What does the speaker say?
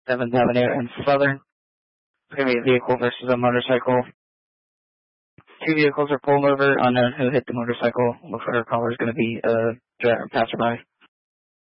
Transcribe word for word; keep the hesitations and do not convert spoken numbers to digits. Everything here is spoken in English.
seventh Avenue and Southern. It's going to be a vehicle versus a motorcycle. Two vehicles are pulled over. Unknown who hit the motorcycle. Looks like our caller is going to be a uh, passerby.